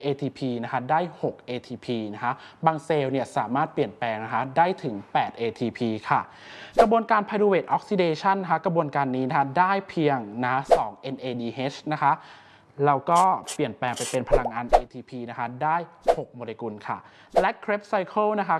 ATP นะคะได้6 ATP นะคะบางเซลล์เนี่ยสามารถเปลี่ยนแปลงนะคะได้ถึง8 ATP ค่ะกระบวนการ Pyruvate Oxidation นะคะกระบวนการนี้นะคะได้เพียงนะ2 NADH นะคะเราก็เปลี่ยนแปลงไปเป็นพลังงาน ATP นะคะได้6โมเลกุลค่ะและ Krebs Cycle นะคะ